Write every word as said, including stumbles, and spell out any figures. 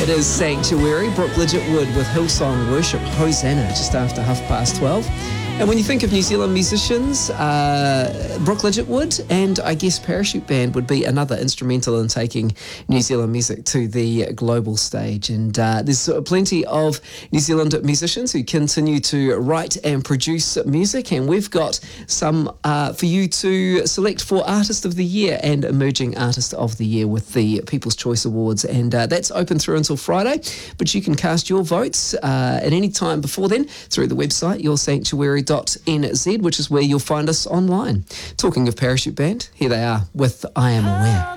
It is Sanctuary, Brooke Lidgett Wood with Hillsong Worship, Hosanna, just after half past twelve. And when you think of New Zealand musicians, uh, Brooke Lidgett Wood and I guess Parachute Band would be another instrumental in taking New Zealand music to the global stage. And uh, there's plenty of New Zealand musicians who continue to write and produce music. And we've got some uh, for you to select for Artist of the Year and Emerging Artist of the Year with the People's Choice Awards. And uh, that's open through until Friday. But you can cast your votes uh, at any time before then through the website, your sanctuary dot n z, which is where you'll find us online. Talking of Parachute Band, here they are with I Am Aware.